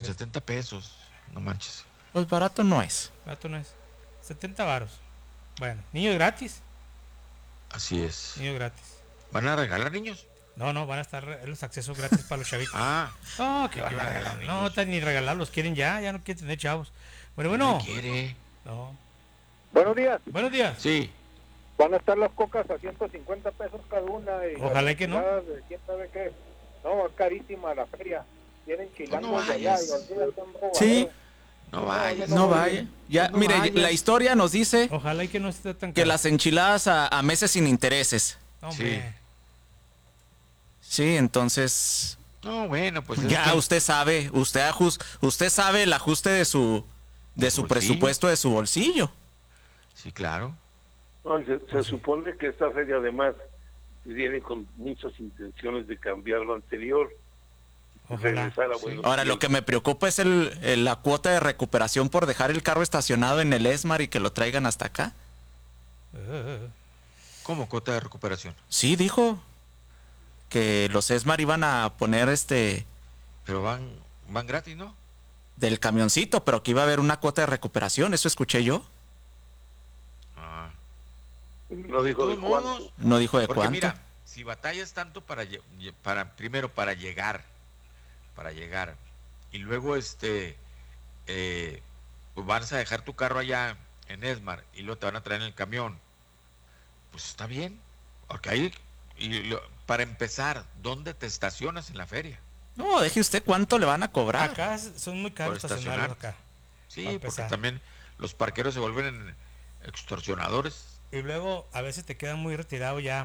70 pesos. No manches. Pues barato no es. Barato no es. 70 varos. Bueno, niños gratis. Así es. Niños gratis. ¿Van a regalar niños? No, van a estar los accesos gratis para los chavitos. No, que van a regalar. No, ni regalarlos, quieren ya no quieren tener chavos. Bueno. No quiere. No. Buenos días. Buenos días. Sí. Van a estar las cocas a 150 pesos cada una. Y ojalá que no. ¿Quién sabe qué? No, es carísima la feria. Tienen chilangos no de allá vayas. y olvídate un robo. Sí. No vayas. No vaya. Ya, No mire, vayas. la historia nos dice Ojalá y que no esté tan que caro. las enchiladas a meses sin intereses. Hombre. Sí, entonces No, bueno, pues es ya que- usted sabe, usted sabe el ajuste de su bolsillo. presupuesto, de su bolsillo. Sí, claro. No, se supone que esta feria además viene con muchas intenciones de cambiar lo anterior. Ojalá. Regresar a buenos Ahora, lo tiempos. que me preocupa es la cuota de recuperación por dejar el carro estacionado en el Esmar y que lo traigan hasta acá. ¿Cómo cuota de recuperación? Sí, dijo que los Esmar iban a poner Pero van gratis, ¿no? del camioncito, pero que iba a haber una cuota de recuperación, eso escuché yo. Ah. No dijo De de todos cuánto. modos, No dijo de porque cuánto. mira, si batallas tanto primero para llegar, y luego pues vas a dejar tu carro allá en Esmar y luego te van a traer en el camión, pues está bien, porque ahí, para empezar, ¿dónde te estacionas en la feria? No, deje usted cuánto le van a cobrar. Acá son muy caros Por estacionarlos estacionar. acá. Sí, Para porque empezar. también los parqueros se vuelven extorsionadores. Y luego a veces te queda muy retirado ya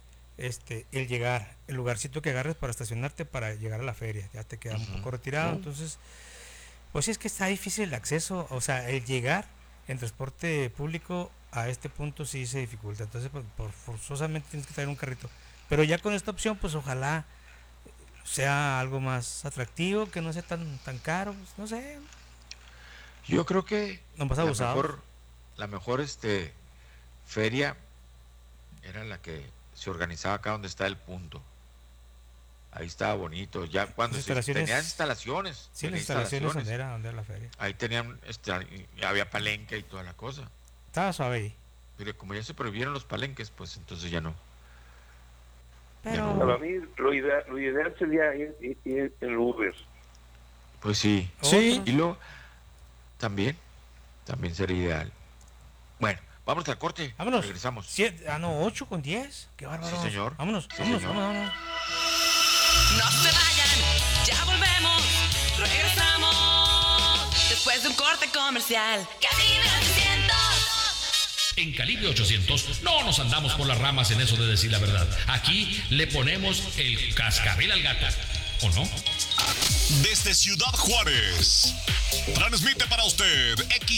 el llegar, el lugarcito que agarres para estacionarte para llegar a la feria, ya te queda un poco retirado, entonces pues sí, es que está difícil el acceso, o sea, el llegar en transporte público a este punto sí se dificulta, entonces pues, forzosamente tienes que traer un carrito, pero ya con esta opción pues ojalá sea algo más atractivo, que no sea tan caro, pues, no sé, Yo creo que no más abusado. la mejor feria era la que se organizaba acá donde está el punto. Ahí estaba bonito, ya cuando tenía instalaciones. Sí, tenía las instalaciones donde era la feria. Ahí tenían, había palenque y toda la cosa. Estaba suave ahí. Pero como ya se prohibieron los palenques, pues entonces ya no. Pero Para mí lo ideal sería ir en Uber. Pues sí. Sí. Y luego, también sería ideal. Bueno, vamos al corte. vámonos. Regresamos. 8:10. Qué bárbaro. Sí, señor. Vámonos, Sí, vámonos, señor. vámonos. No se vayan, ya volvemos, regresamos después de un corte comercial. Calibre 800. En Calibre 800 no nos andamos por las ramas en eso de decir la verdad. Aquí le ponemos el cascabel al gato, ¿o no? Desde Ciudad Juárez, transmite para usted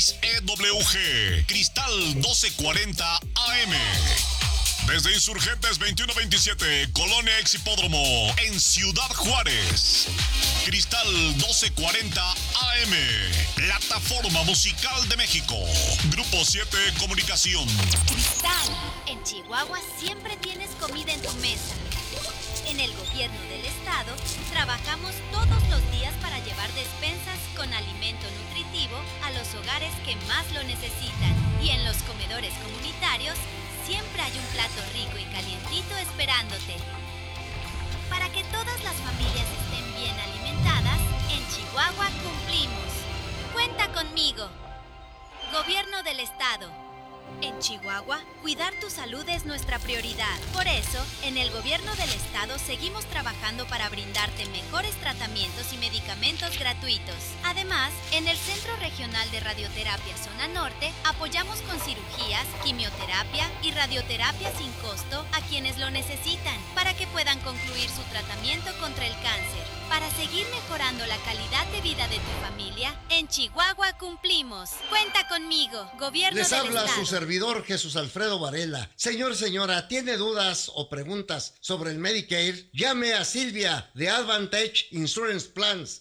XEWG Cristal 1240 AM. Desde Insurgentes 2127, Colonia Exhipódromo, en Ciudad Juárez. Cristal 1240 AM, Plataforma Musical de México. Grupo 7 Comunicación. Cristal, en Chihuahua siempre tienes comida en tu mesa. En el gobierno del estado trabajamos todos los días para llevar despensas con alimento nutritivo a los hogares que más lo necesitan. Y en los comedores comunitarios siempre hay un plato rico y calientito esperándote. Para que todas las familias estén bien alimentadas, en Chihuahua cumplimos. Cuenta conmigo. Gobierno del estado. En Chihuahua, cuidar tu salud es nuestra prioridad. Por eso, en el gobierno del estado seguimos trabajando para brindarte mejores tratamientos y medicamentos gratuitos. Además, en el Centro Regional de Radioterapia Zona Norte, apoyamos con cirugías, quimioterapia y radioterapia sin costo a quienes lo necesitan, para que puedan concluir su tratamiento contra el cáncer. Para seguir mejorando la calidad de vida de tu familia, En Chihuahua cumplimos. Cuenta conmigo, Gobierno Les del habla Estado. su servidor Jesús Alfredo Varela. Señor, señora, ¿tiene dudas o preguntas sobre el Medicare? Llame a Silvia de Advantage Insurance Plans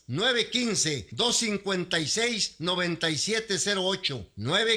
915-256-9708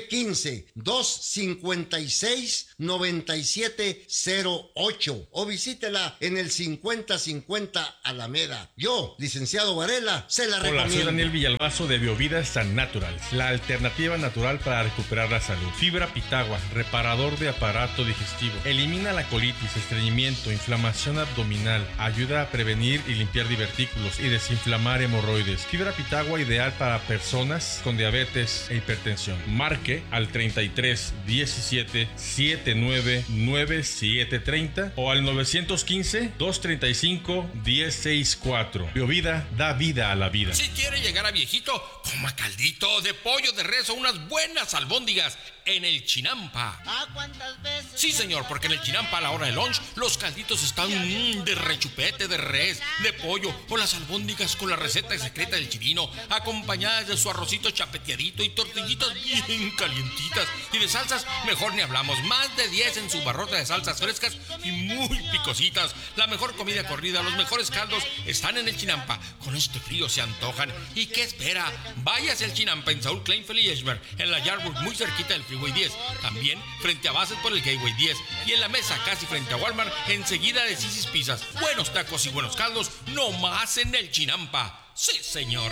915-256-9708 o visítela en el 5050 Alameda. Yo, licenciado Varela, se la recomiendo. Hola, soy Daniel Villalbazo de Biovida San Naturals, la alternativa natural para recuperar la salud. Fibra Pitagua, reparador de aparato digestivo. Elimina la colitis, estreñimiento, inflamación abdominal. Ayuda a prevenir y limpiar divertículos y desinflamar hemorroides. Fibra Pitagua ideal para personas con diabetes e hipertensión. Marque al 33 17 79 9730 o al 915 235 1064. Biovida da vida a la vida. Si quiere llegar a viejito, coma caldito de pollo de res o unas buenas albóndigas en el Chinampa. ¿Cuántas veces? Sí, señor, porque en el Chinampa a la hora de lunch los calditos están de rechupete, de res, de pollo o las albóndigas con la receta secreta del chirino, acompañadas de su arrocito chapeteadito y tortillitas bien calientitas. Y de salsas, mejor ni hablamos. Más de 10 en su barrota de salsas frescas y muy picositas. La mejor comida corrida, los mejores caldos están en el Chinampa. Con este frío se antojan. ¿Y qué espera? Váyase al Chinampa en Saúl Kleinfeld y Eschberg, en la Yardburg, muy cerquita del Freeway 10. También frente a Bassett por el Gateway 10. Y en la mesa, casi frente a Walmart, enseguida de Sisi's Pizzas. Buenos tacos y buenos caldos, no más en el Chinampa. Sí, señor.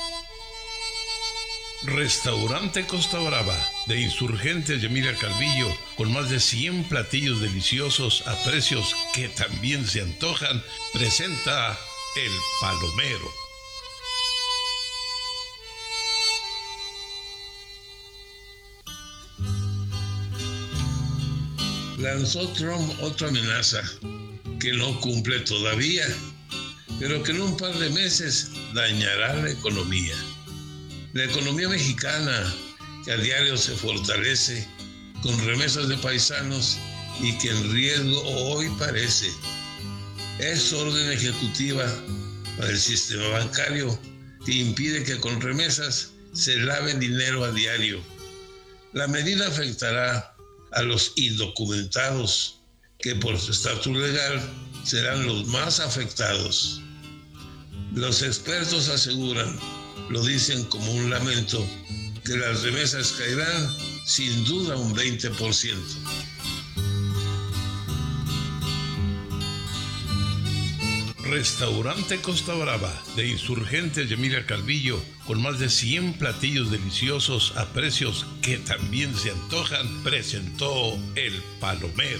Restaurante Costa Brava, de Insurgentes de Emilia Calvillo, con más de 100 platillos deliciosos a precios que también se antojan, presenta El Palomero. Lanzó Trump otra amenaza que no cumple todavía, pero que en un par de meses dañará la economía. La economía mexicana, que a diario se fortalece con remesas de paisanos y que en riesgo hoy parece. Es orden ejecutiva para el sistema bancario que impide que con remesas se lave dinero a diario. La medida afectará a los indocumentados, que por su estatus legal serán los más afectados. Los expertos aseguran, lo dicen como un lamento, que las remesas caerán sin duda un 20%. Restaurante Costa Brava, de Insurgentes de Emilia Calvillo, con más de 100 platillos deliciosos a precios que también se antojan, presentó El Palomero.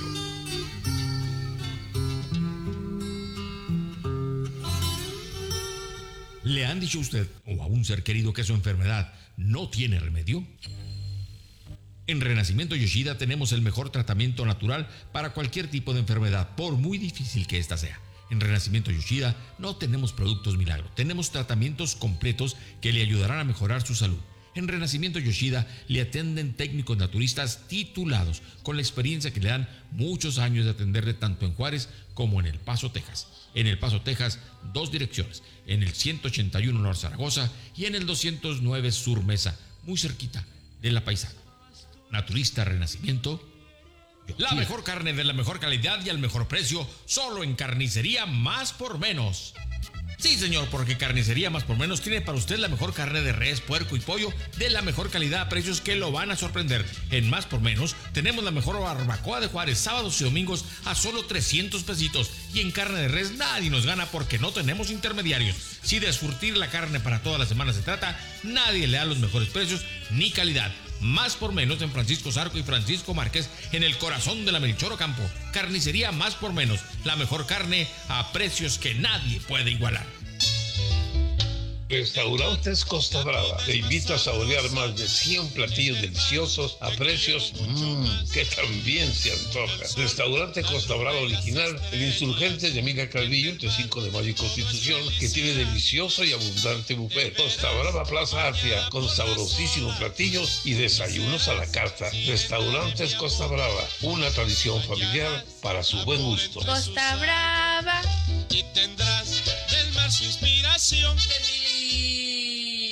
¿Le han dicho a usted o a un ser querido que su enfermedad no tiene remedio? En Renacimiento Yoshida tenemos el mejor tratamiento natural para cualquier tipo de enfermedad, por muy difícil que ésta sea. En Renacimiento Yoshida no tenemos productos milagro, tenemos tratamientos completos que le ayudarán a mejorar su salud. En Renacimiento Yoshida le atienden técnicos naturistas titulados con la experiencia que le dan muchos años de atenderle tanto en Juárez como en El Paso, Texas. En El Paso, Texas, 2 direcciones, en el 181 Norte Zaragoza y en el 209 Sur Mesa, muy cerquita de La Paisana. Naturista Renacimiento. La mejor carne de la mejor calidad y al mejor precio, solo en Carnicería Más por Menos. Sí, señor, porque Carnicería Más por Menos tiene para usted la mejor carne de res, puerco y pollo de la mejor calidad a precios que lo van a sorprender. En Más por Menos tenemos la mejor barbacoa de Juárez, sábados y domingos a solo 300 pesitos. Y en carne de res nadie nos gana porque no tenemos intermediarios. Si de surtir la carne para toda la semana se trata, nadie le da los mejores precios ni calidad. Más por Menos en Francisco Zarco y Francisco Márquez, en el corazón de la Melchor Ocampo. Carnicería Más por Menos, la mejor carne a precios que nadie puede igualar. Restaurantes Costa Brava te invita a saborear más de 100 platillos deliciosos a precios que también se antojan. Restaurante Costa Brava original, el Insurgentes de Emilia Calvillo, entre 5 de Mayo y Constitución, que tiene delicioso y abundante buffet. Costa Brava Plaza Atria, con sabrosísimos platillos y desayunos a la carta. Restaurantes Costa Brava, una tradición familiar para su buen gusto. Costa Brava. Y tendrás del mar su inspiración.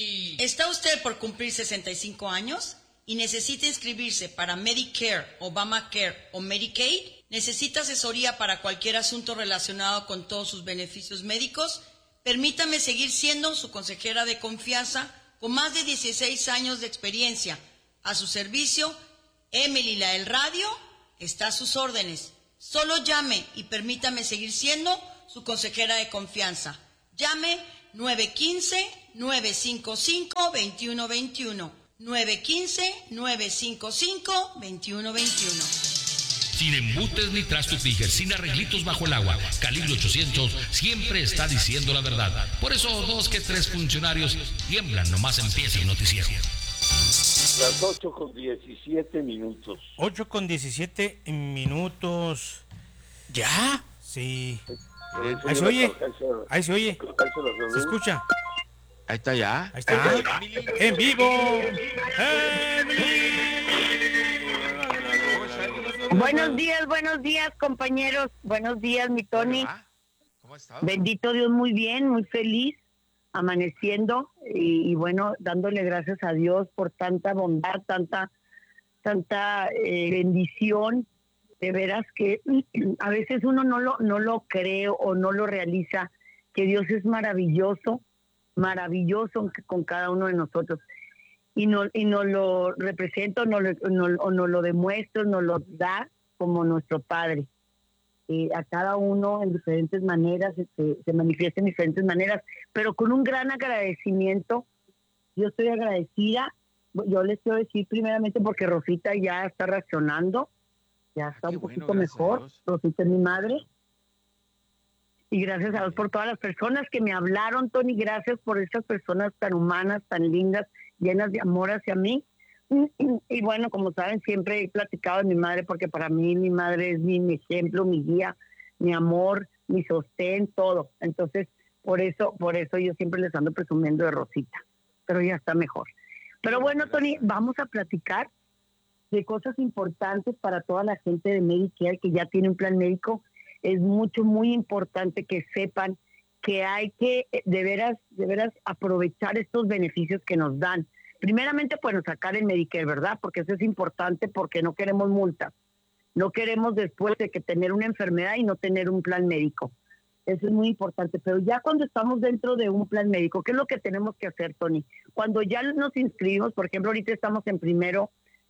¿Está usted por cumplir 65 años y necesita inscribirse para Medicare, Obamacare o Medicaid? ¿Necesita asesoría para cualquier asunto relacionado con todos sus beneficios médicos? Permítame seguir siendo su consejera de confianza con más de 16 años de experiencia. A su servicio, Emily la del radio está a sus órdenes. Solo llame y permítame seguir siendo su consejera de confianza. Llame 915-955-2121. 915-955-2121. Sin embutes ni trastos Tiger, sin arreglitos bajo el agua. Calibre 800 siempre está diciendo la verdad. Por eso 2 que 3 funcionarios tiemblan nomás empieza el noticiero. Las 8:17. 8:17. ¿Ya? Sí. Ahí se oye. Ahí se oye. Se escucha. Ahí está ya. Ahí está. En vivo. Buenos días, compañeros. Buenos días, mi Tony. ¿Cómo estás? Bendito Dios, muy bien, muy feliz, amaneciendo y bueno, dándole gracias a Dios por tanta bondad, tanta bendición. De veras que a veces uno no lo cree o no lo realiza, que Dios es maravilloso con cada uno de nosotros. Y nos lo representa, nos lo demuestra, nos lo da como nuestro Padre. A cada uno en diferentes maneras, se manifiesta en diferentes maneras, pero con un gran agradecimiento. Yo estoy agradecida. Yo les quiero decir primeramente porque Rosita ya está reaccionando, ya está un poquito mejor. Rosita es mi madre. Y gracias a Dios por todas las personas que me hablaron, Tony. Gracias por esas personas tan humanas, tan lindas, llenas de amor hacia mí. Y bueno, como saben, siempre he platicado de mi madre, porque para mí mi madre es mi ejemplo, mi guía, mi amor, mi sostén, todo. Entonces, por eso yo siempre les ando presumiendo de Rosita, pero ya está mejor. Pero bueno, Tony, vamos a platicar de cosas importantes para toda la gente de Medicare que ya tiene un plan médico. Es muy importante que sepan que hay que de veras aprovechar estos beneficios que nos dan. Primeramente, pues sacar el Medicare, ¿verdad? Porque eso es importante, porque no queremos multas. No queremos después de que tener una enfermedad y no tener un plan médico. Eso es muy importante. Pero ya cuando estamos dentro de un plan médico, ¿qué es lo que tenemos que hacer, Tony? Cuando ya nos inscribimos, por ejemplo, ahorita estamos el 1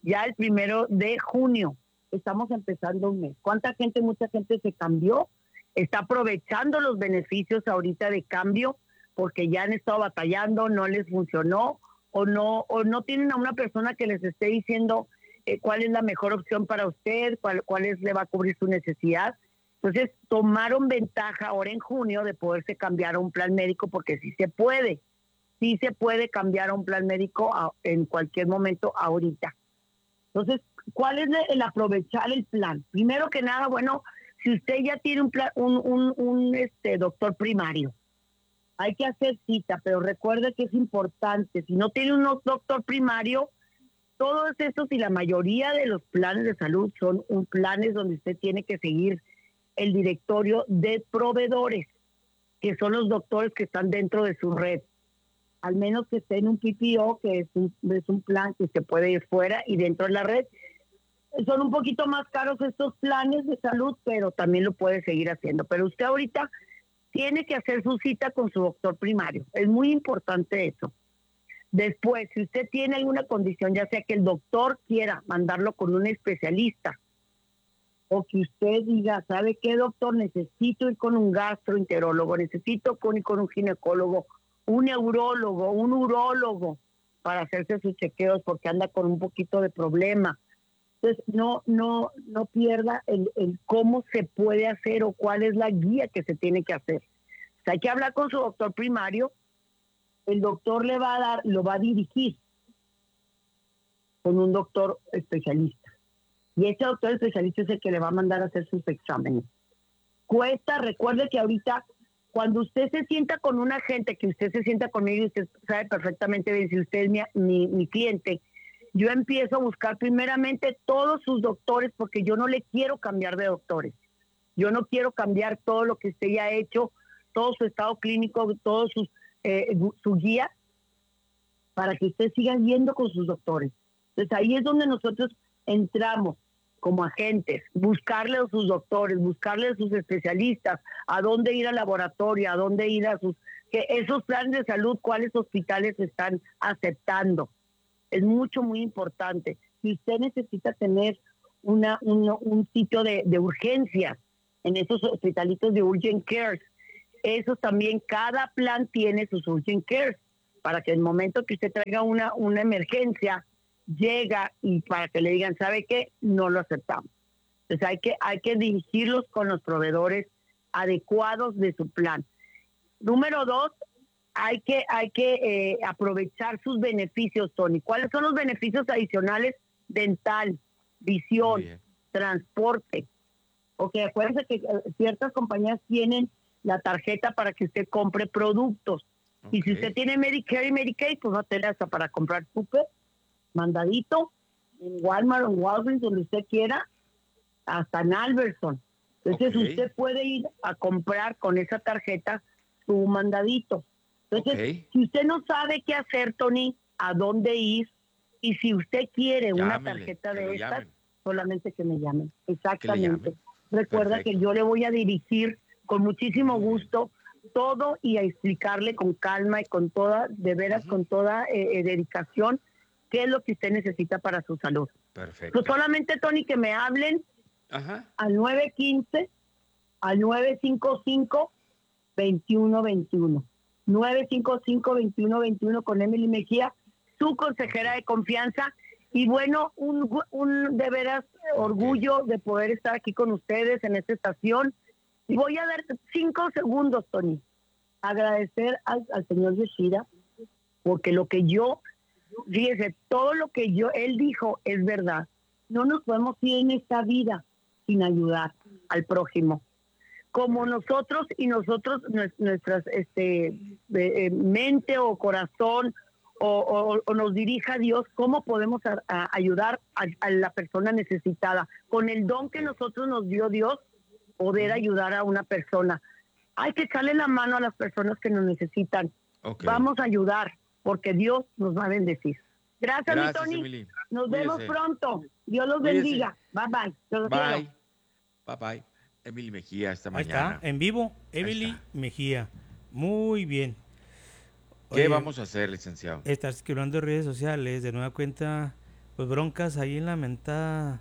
de junio. Estamos empezando un mes. Mucha gente se cambió, está aprovechando los beneficios ahorita de cambio, porque ya han estado batallando, no les funcionó, o no tienen a una persona que les esté diciendo cuál es la mejor opción para usted, cuál le va a cubrir su necesidad. Entonces tomaron ventaja ahora en junio de poderse cambiar a un plan médico, porque sí se puede cambiar a un plan médico en cualquier momento ahorita. Entonces, ¿cuál es el aprovechar el plan? Primero que nada, bueno, si usted ya tiene un doctor primario, hay que hacer cita, pero recuerde que es importante. Si no tiene un doctor primario, todos estos y la mayoría de los planes de salud son planes donde usted tiene que seguir el directorio de proveedores, que son los doctores que están dentro de su red. Al menos que esté en un PPO, que es un plan que se puede ir fuera y dentro de la red. Son un poquito más caros estos planes de salud, pero también lo puede seguir haciendo. Pero usted ahorita tiene que hacer su cita con su doctor primario. Es muy importante eso. Después, si usted tiene alguna condición, ya sea que el doctor quiera mandarlo con un especialista, o que usted diga, ¿sabe qué, doctor? Necesito ir con un gastroenterólogo, necesito ir con un ginecólogo, un neurólogo, un urólogo, para hacerse sus chequeos porque anda con un poquito de problema. Entonces, no pierda el cómo se puede hacer o cuál es la guía que se tiene que hacer. O sea, hay que hablar con su doctor primario. El doctor lo va a dirigir con un doctor especialista. Y ese doctor especialista es el que le va a mandar a hacer sus exámenes. Recuerde que ahorita, cuando usted se sienta con un agente, que usted se sienta conmigo y usted sabe perfectamente bien, si usted es mi cliente, yo empiezo a buscar primeramente todos sus doctores, porque yo no le quiero cambiar de doctores. Yo no quiero cambiar todo lo que usted ya ha hecho, todo su estado clínico, todo su guía. para que usted siga yendo con sus doctores. Entonces ahí es donde nosotros entramos como agentes, buscarle a sus doctores, buscarle a sus especialistas, a dónde ir al laboratorio, a dónde ir a que esos planes de salud, cuáles hospitales están aceptando. Es muy importante. Si usted necesita tener un sitio de urgencias en esos hospitalitos de urgent cares, esos también, cada plan tiene sus urgent cares, para que el momento que usted traiga una emergencia, llega y para que le digan, ¿sabe qué? No lo aceptamos. Entonces hay que dirigirlos con los proveedores adecuados de su plan. Número 2, hay que aprovechar sus beneficios, Tony. ¿Cuáles son los beneficios adicionales? Dental, visión, transporte. Ok, acuérdense que ciertas compañías tienen la tarjeta para que usted compre productos. Okay. Y si usted tiene Medicare y Medicaid, pues va a tener hasta para comprar súper, mandadito, en Walmart o en Walgreens, donde usted quiera, hasta en Albertson. Entonces usted puede ir a comprar con esa tarjeta su mandadito. Entonces, si usted no sabe qué hacer, Tony, a dónde ir, y si usted quiere una tarjeta de estas, solamente que me llamen. Exactamente. Recuerda que yo le voy a dirigir con muchísimo gusto todo y a explicarle con calma y con toda, de veras, con toda dedicación, qué es lo que usted necesita para su salud. Perfecto. Pues solamente, Tony, que me hablen al 915, al 955-2121. 955-2121 con Emily Mejía, su consejera de confianza. Y bueno, un de veras orgullo de poder estar aquí con ustedes en esta estación. Y voy a dar 5 segundos, Tony. Agradecer al señor Yoshida, porque lo que fíjese, todo lo que él dijo es verdad. No nos podemos ir en esta vida sin ayudar al prójimo. Como nosotros nuestras mente o corazón o nos dirija Dios, ¿cómo podemos ayudar a la persona necesitada? Con el don que nosotros nos dio Dios, poder ayudar a una persona. Hay que echarle la mano a las personas que nos necesitan. Vamos a ayudar, porque Dios nos va a bendecir. Gracias, mi Tony. Emily. Nos vemos pronto. Dios los bendiga. Bye, bye. Bye. Bye, bye. Emily Mejía esta mañana. Ahí está, en vivo, Emily Mejía. Muy bien. ¿Qué vamos a hacer, licenciado? Estar escribiendo en redes sociales, de nueva cuenta, pues broncas ahí en la mentada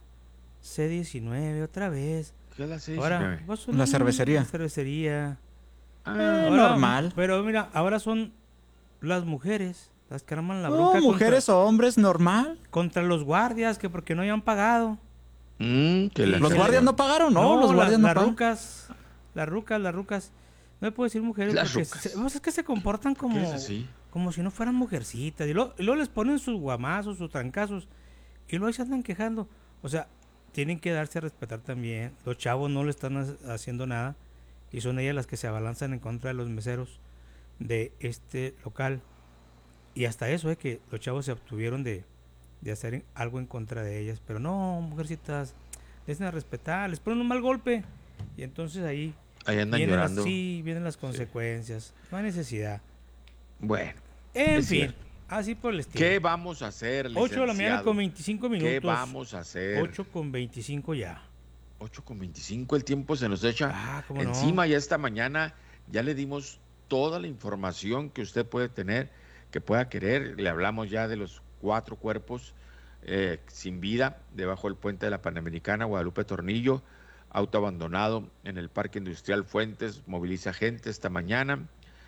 C19 otra vez. ¿Qué es la C19? Ahora, la cervecería. La cervecería. Ahora, normal. Pero mira, ahora son las mujeres las que arman la bronca. Mujeres o hombres, normal. Contra los guardias, que porque no hayan pagado. ¿Los guardias no pagaron? No, los guardias no pagaron. Las rucas. No me puedo decir mujeres porque es que se comportan como si no fueran mujercitas. Y luego les ponen sus guamazos, sus trancazos. Y luego se andan quejando. O sea, tienen que darse a respetar también. Los chavos no le están haciendo nada. Y son ellas las que se abalanzan en contra de los meseros de este local. Y hasta eso, que los chavos se obtuvieron de hacer algo en contra de ellas. Pero no, mujercitas, les a respetar, les ponen un mal golpe. Y entonces ahí andan llorando. Vienen las consecuencias. No hay necesidad. Bueno. En fin, así por el estilo. ¿Qué vamos a hacer, licenciado? 8 de la mañana con 25 minutos. ¿Qué vamos a hacer? 8 con 25 ya. 8 con 25, el tiempo se nos echa encima. Ya esta mañana ya le dimos toda la información que usted puede tener, que pueda querer. Le hablamos ya de los 4 cuerpos sin vida debajo del puente de la Panamericana, Guadalupe Tornillo. Auto abandonado en el Parque Industrial Fuentes, moviliza gente esta mañana.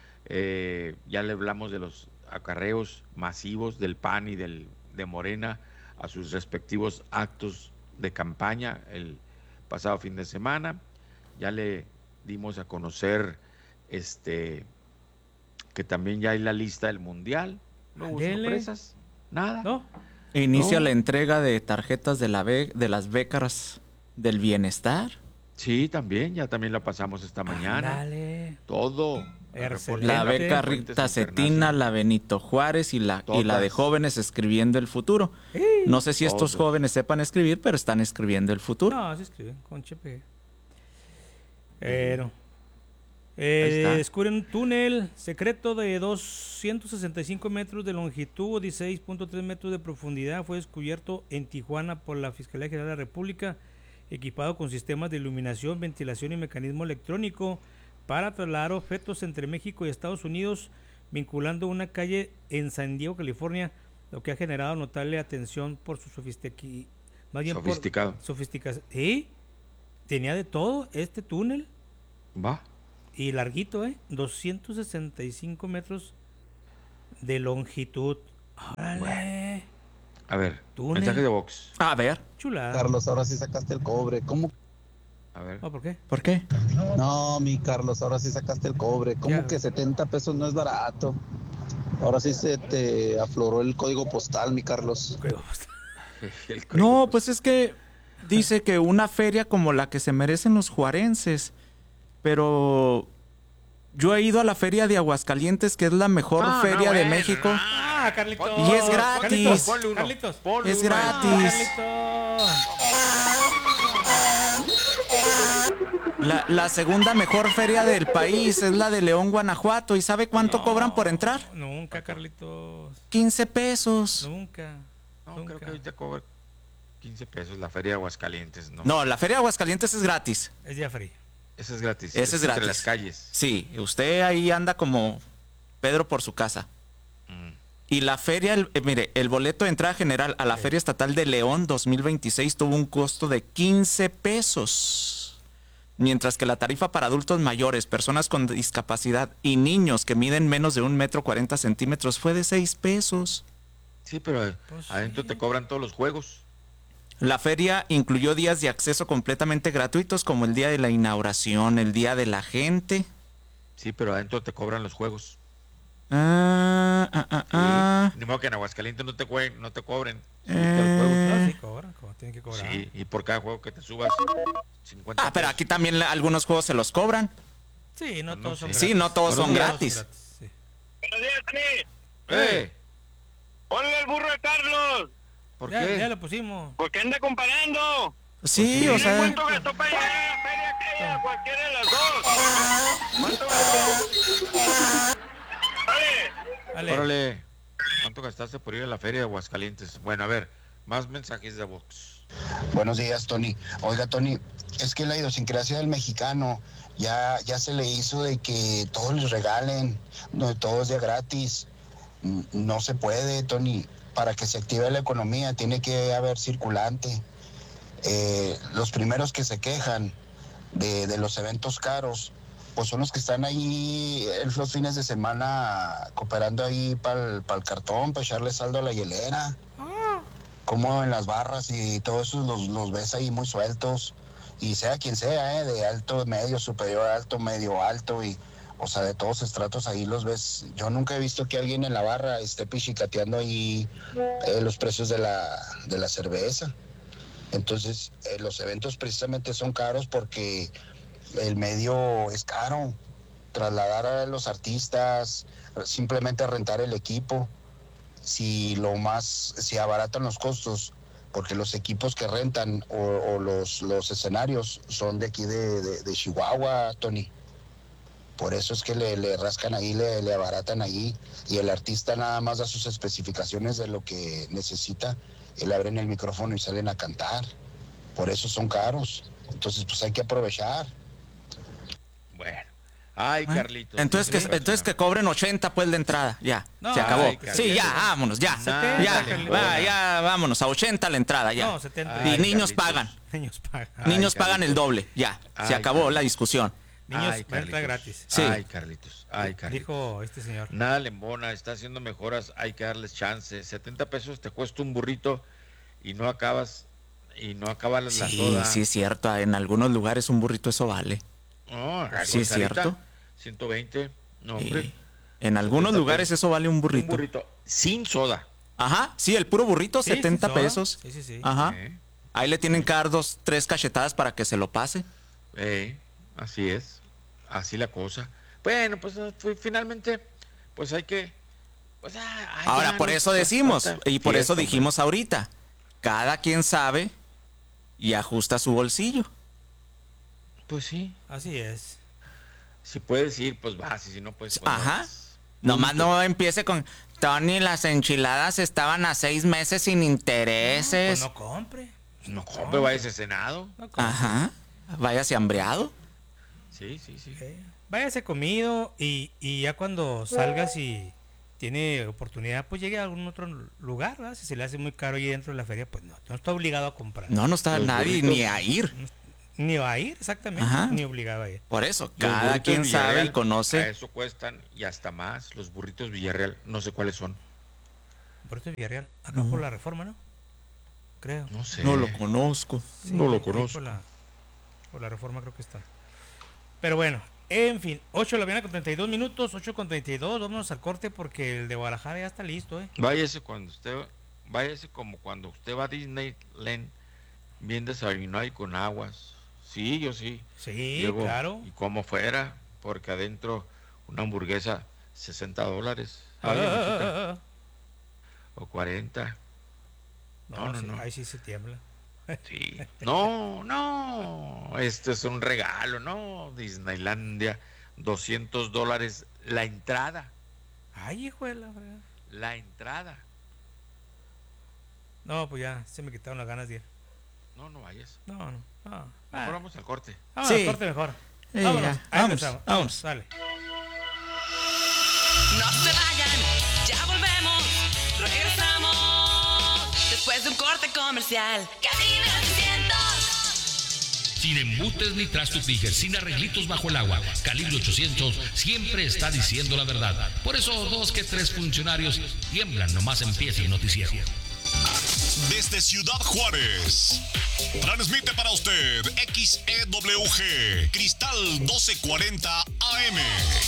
Ya le hablamos de los acarreos masivos del PAN y de Morena a sus respectivos actos de campaña el pasado fin de semana. Ya le dimos a conocer que también ya hay la lista del Mundial. No hubo sorpresas, nada. ¿No? Inicia la entrega de tarjetas de las becas del bienestar. Sí, también la pasamos esta mañana. Dale. Todo. La beca Rita Cetina, la Benito Juárez y la de jóvenes escribiendo el futuro. No sé si estos jóvenes sepan escribir, pero están escribiendo el futuro. No, se escriben con HP. Pero Descubren un túnel secreto de 265 metros de longitud, 16.3 metros de profundidad. Fue descubierto en Tijuana por la Fiscalía General de la República, equipado con sistemas de iluminación, ventilación y mecanismo electrónico para trasladar objetos entre México y Estados Unidos, vinculando una calle en San Diego, California, lo que ha generado notable atención por su sofisticación. ¿Sí? Tenía de todo este túnel. Va. Y larguito, 265 metros de longitud. ¡Órale! Bueno. A ver, túnel. Mensaje de Vox. A ver. Chulada. Carlos, ahora sí sacaste el cobre. ¿Cómo? A ver. ¿Por qué? ¿Por qué? No, mi Carlos, ahora sí sacaste el cobre. ¿Cómo Ya. que 70 pesos no es barato? Ahora sí se te afloró el código postal, mi Carlos. No, pues es que dice que una feria como la que se merecen los juarenses. Pero yo he ido a la feria de Aguascalientes, que es la mejor feria de México. Carlitos. Y es gratis. Carlitos. Es gratis. La segunda mejor feria del país es la de León, Guanajuato. ¿Y sabe cuánto cobran por entrar? Nunca, Carlitos. 15 pesos. Nunca. Creo que ahorita cobra 15 pesos la feria de Aguascalientes, ¿no? No, la feria de Aguascalientes es gratis. Es día frío. Ese es gratis. Ese es gratis. Entre las calles. Sí, usted ahí anda como Pedro por su casa. Y la feria, mire, el boleto de entrada general a la Feria Estatal de León 2026 tuvo un costo de 15 pesos. Mientras que la tarifa para adultos mayores, personas con discapacidad y niños que miden menos de 1,40 m fue de 6 pesos. Sí, pero adentro te cobran todos los juegos. La feria incluyó días de acceso completamente gratuitos, como el día de la inauguración, el día de la gente. Sí, pero adentro te cobran los juegos. Ni modo que en Aguascalientes no te cobren. Sí, cobran, tienen que cobrar. Sí, y por cada juego que te subas, 50 pesos. Pero aquí también algunos juegos se los cobran. Sí, no todos son gratis. Sí, no todos son gratis. Sí. Buenos días, ¡Eh! ¡Ponle el burro de Carlos! ¿Por qué? Ya lo pusimos. Porque anda comparando. Sí, o sea. ¿Cuánto gastó para llegar a la feria aquella? Cualquiera de las dos. ¿Cuánto gastó? Dale. Órale. ¿Cuánto gastaste por ir a la feria de Aguascalientes? Bueno, a ver, más mensajes de Vox. Buenos días, Tony. Oiga, Tony, es que la idiosincrasia del mexicano ya se le hizo de que todos les regalen, todo es de gratis. No se puede, Tony. Para que se active la economía tiene que haber circulante. Los primeros que se quejan de los eventos caros, pues son los que están ahí los fines de semana cooperando ahí para el cartón, para echarle saldo a la hielera. Como en las barras y todo eso los ves ahí muy sueltos. Y sea quien sea, de alto, medio, superior, alto, medio, alto y... O sea, de todos estratos ahí los ves. Yo nunca he visto que alguien en la barra esté pichicateando ahí los precios de la cerveza. Entonces, los eventos precisamente son caros porque el medio es caro. Trasladar a los artistas, simplemente rentar el equipo. Si abaratan los costos, porque los equipos que rentan o los escenarios son de aquí de Chihuahua, Tony. Por eso es que le rascan ahí, le abaratan ahí, y el artista nada más da sus especificaciones de lo que necesita, le abren el micrófono y salen a cantar. Por eso son caros. Entonces, pues hay que aprovechar. Bueno. Ay, Carlitos. Entonces que cobren 80 pues de entrada. Ya, se acabó. Ay, sí, ya, vámonos, ya. 70, ya, vámonos, a 80 la entrada, ya. No, 70. Y niños pagan. Niños pagan el doble, ya. Se acabó la discusión. Niños, entra gratis. Sí. Ay, Carlitos. Dijo este señor. Nada le embona, está haciendo mejoras, hay que darles chance. 70 pesos te cuesta un burrito y no acaba la soda. Sí, es cierto. En algunos lugares un burrito eso vale. No, sí, es cierto. 120, no, hombre. En algunos lugares eso vale un burrito. Un burrito sin soda. Ajá, sí, el puro burrito, Sí, 70 sin soda. pesos. Sí. Ajá. Ahí le tienen que dar 2, 3 cachetadas para que se lo pase. Así es, así la cosa. Bueno, pues finalmente, pues hay que... Pues, ahora, por eso decimos, y por eso dijimos ahorita, cada quien sabe y ajusta su bolsillo. Pues sí. Así es. Si puedes ir, pues vas, y si no, pues... Ajá. Nomás no empiece con... Tony, las enchiladas estaban a 6 meses sin intereses. No, pues no compre. No compre, váyase cenado. Ajá. Váyase hambreado. Sí. Váyase comido y ya cuando salgas y tiene oportunidad, pues llegue a algún otro lugar, ¿verdad? Si se le hace muy caro ahí dentro de la feria, pues no está obligado a comprar. No está nadie ni a ir. Ni va a ir, exactamente. Ajá. Ni obligado a ir. Por eso, cada quien sabe y conoce. A eso cuestan y hasta más los burritos Villarreal, no sé cuáles son. Burritos Villarreal, acá por la Reforma, ¿no? Creo. No sé. No lo conozco. Sí, no lo conozco. Por la Reforma creo que está. Pero bueno, en fin, 8 de la mañana con 32 minutos, 8:32, vámonos al corte porque el de Guadalajara ya está listo, ¿eh? Váyase como cuando usted va a Disneyland, bien desayunado y con aguas. Sí, yo sí. Sí, llego, claro. Y como fuera, porque adentro una hamburguesa, $60. O 40. No. Ahí sí se tiembla. Sí. No. Esto es un regalo, ¿no? Disneylandia, $200 la entrada. Ay, hijo de la verdad. La entrada. No, pues ya se me quitaron las ganas de ir. No vayas. No. Mejor vamos al corte. Vamos al corte mejor. Vámonos. Dale. No se vayan, ya volvemos, regresamos. Después de un corte comercial, Cabina 800. Sin embutes ni trastos Tiger, sin arreglitos bajo el agua. Calibre 800 siempre está diciendo la verdad. Por eso 2 que 3 funcionarios tiemblan nomás empieza el noticiero. Desde Ciudad Juárez, transmite para usted XEWG, Cristal 1240 AM.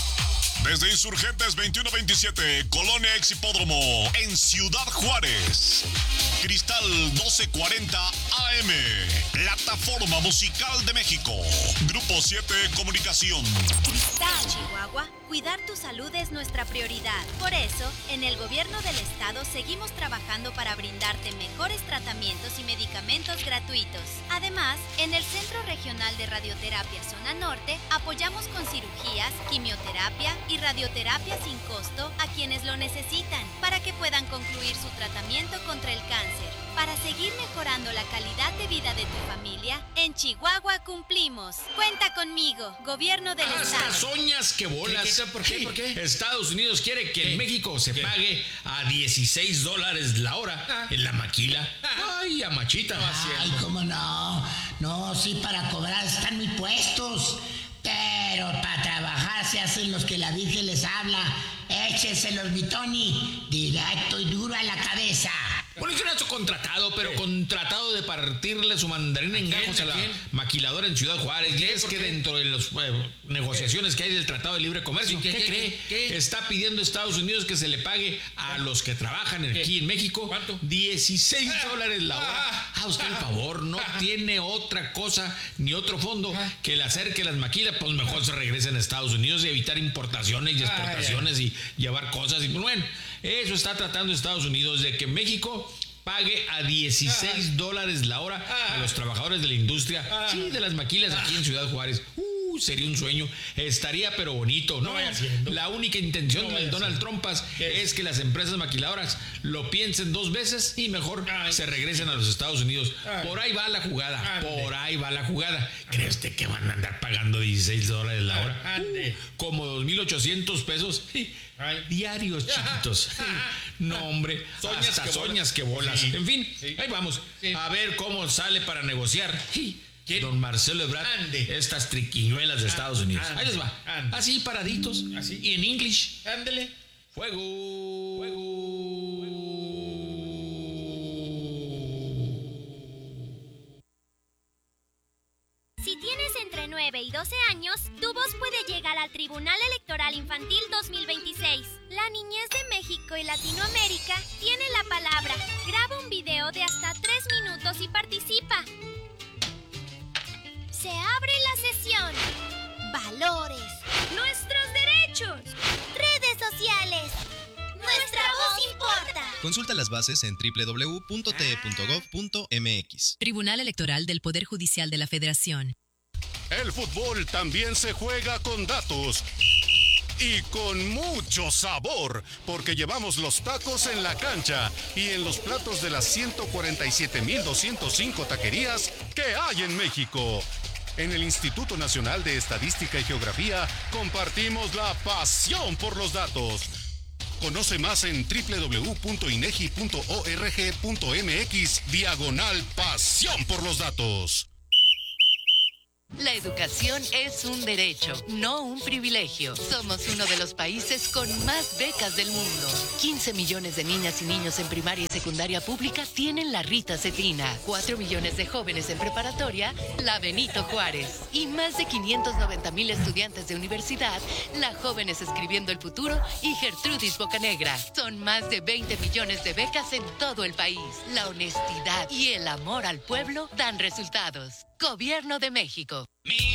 Desde Insurgentes 2127, Colonia Ex Hipódromo, en Ciudad Juárez. Cristal 1240 AM, Plataforma Musical de México. Grupo 7 Comunicación. Cristal, Chihuahua, cuidar tu salud es nuestra prioridad. Por eso, en el gobierno del estado seguimos trabajando para brindarte mejores tratamientos y medicamentos gratuitos. Además, en el Centro Regional de Radioterapia Zona Norte, apoyamos con cirugías, quimioterapia y radioterapia sin costo a quienes lo necesitan, para que puedan concluir su tratamiento contra el cáncer. Para seguir mejorando la calidad de vida de tu familia, en Chihuahua cumplimos. Cuenta conmigo, gobierno del estado. Soñas que bolas. ¿Por qué? Estados Unidos quiere que en México se pague a $16 la hora en la maquila. Ay, a machita. Ay, cómo no. No, sí, para cobrar están muy puestos. Pero para trabajar se hacen los que la Virgen les habla. Écheselos, mi Tony. Directo y duro a la cabeza. Bueno, es un contratado, pero contratado de partirle su mandarina en gajos a la maquiladora en Ciudad Juárez. Y es que dentro de las negociaciones que hay del Tratado de Libre Comercio, ¿qué cree? ¿Qué? Está pidiendo Estados Unidos que se le pague a los que trabajan aquí en México. ¿Cuánto? $16 la hora. Usted, por favor, no tiene otra cosa ni otro fondo que el hacer que las maquilas, pues mejor se regresen a Estados Unidos y evitar importaciones y exportaciones y llevar cosas. Y bueno, eso está tratando Estados Unidos, de que México pague a $16 la hora a los trabajadores de la industria, de las maquilas aquí en Ciudad Juárez. Sería un sueño, estaría pero bonito, ¿no? La única intención del Donald Trump es que las empresas maquiladoras lo piensen 2 veces y mejor se regresen a los Estados Unidos. Por ahí va la jugada, ¿Cree usted que van a andar pagando $16 la hora? Como 2,800 pesos diarios, chiquitos. No, hombre, soñas que bolas. En fin, ahí vamos. A ver cómo sale para negociar. Don Marcelo Ebrard, estas triquiñuelas de Estados Unidos. Ahí les va. Así, paraditos. Así. Y en English. Ándele. Fuego. Si tienes entre 9 y 12 años, tu voz puede llegar al Tribunal Electoral Infantil 2026. La niñez de México y Latinoamérica tiene la palabra. Graba un video de hasta 3 minutos y participa. Se abre la sesión. Valores. Nuestros derechos. Redes sociales. Nuestra voz importa. Consulta las bases en www.te.gov.mx. Tribunal Electoral del Poder Judicial de la Federación. El fútbol también se juega con datos y con mucho sabor, porque llevamos los tacos en la cancha y en los platos de las 147,205 taquerías que hay en México. En el Instituto Nacional de Estadística y Geografía compartimos la pasión por los datos. Conoce más en www.inegi.org.mx/pasión por los datos. La educación es un derecho, no un privilegio. Somos uno de los países con más becas del mundo. 15 millones de niñas y niños en primaria y secundaria pública tienen la Rita Cetina. 4 millones de jóvenes en preparatoria, la Benito Juárez. Y más de 590,000 estudiantes de universidad, la Jóvenes Escribiendo el Futuro y Gertrudis Bocanegra. Son más de 20 millones de becas en todo el país. La honestidad y el amor al pueblo dan resultados. Gobierno de México.